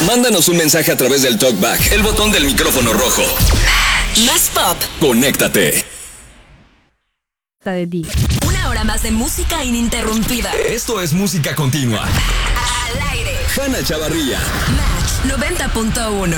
Mándanos un mensaje a través del TalkBack, el botón del micrófono rojo. Más pop. Conéctate. De ti. Una hora más de música ininterrumpida. Esto es música continua. Al aire. Hanna Chavarría. Match 90.1.